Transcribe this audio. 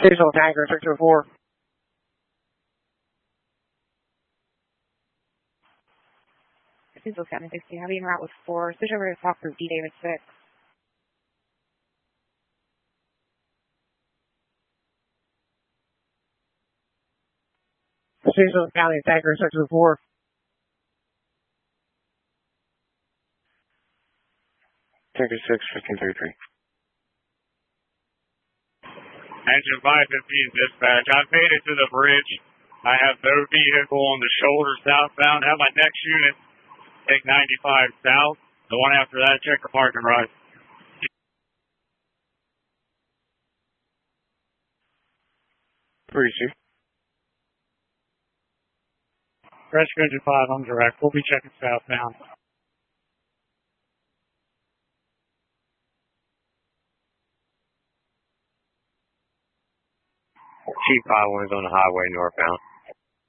Diesel Tanker 604. Diesel 760, heavy en route with 4. Switch over to Fox Group D David 6. Diesel County Tanker 604. Tanker 6, 1533. Engine 515 dispatch. I've made it to the bridge. I have no vehicle on the shoulder southbound. Have my next unit take 95 south. The one after that, check the parking ride. Breezy. Rescue Engine 5, I'm direct. We'll be checking southbound. Chief Highway's on the highway northbound.